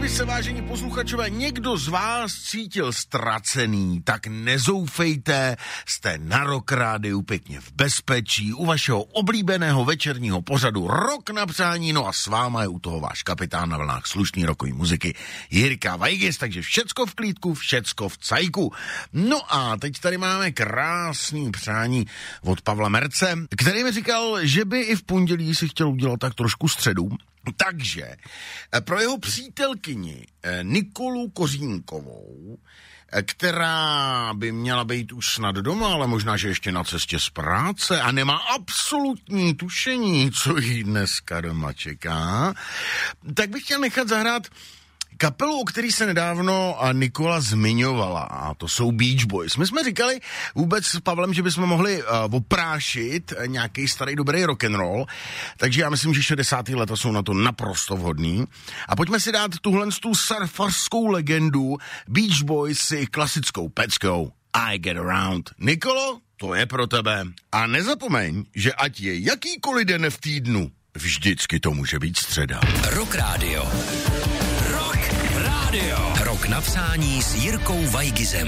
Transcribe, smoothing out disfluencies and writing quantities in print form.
Kdyby se, vážení posluchačové, někdo z vás cítil ztracený, tak nezoufejte, jste na Rock Rádiu pěkně v bezpečí, u vašeho oblíbeného večerního pořadu Rock na přání, no a s váma je u toho váš kapitán na vlnách slušný rockový muziky Jirka Weigis, takže všecko v klídku, všecko v cajku. No a teď tady máme krásný přání od Pavla Merce, který mi říkal, že by i v pondělí si chtěl udělat tak trošku středu. Takže pro jeho přítelkyni Nikolu Kořínkovou, která by měla být už snad doma, ale možná, že ještě na cestě z práce a nemá absolutní tušení, co jí dneska doma čeká, tak bych chtěl nechat zahrát kapelu, o který se nedávno Nikola zmiňovala, a to jsou Beach Boys. My jsme říkali vůbec s Pavlem, že bychom mohli oprášit nějaký starý dobrý rock'n'roll, takže já myslím, že 60. leta jsou na to naprosto vhodný. A pojďme si dát tuhle tu surfařskou legendu Beach Boys si klasickou peckou I Get Around. Nikolo, to je pro tebe. A nezapomeň, že ať je jakýkoliv den v týdnu, vždycky to může být středa. Rock Radio. Rock na přání s Jirkou Weigisem.